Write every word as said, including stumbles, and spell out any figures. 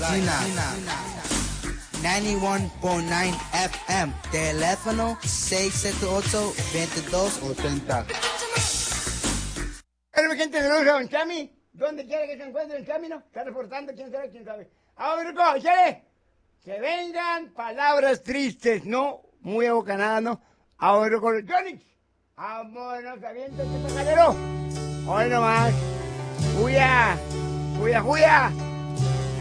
China. noventa y uno punto nueve F M. Teléfono seis siete ocho, veintidós ochenta. Bueno, mi gente de Los Don Chami, donde quiera que se encuentre el camino, está reportando, quién sabe, quién sabe. Ahora, grupo, échale. Que vengan palabras tristes, no muy abocanadas, ¿no? Ahora con los Jonix. Vámonos, aviéntate, pajarero. Hoy nomás. Juya, juya, juya.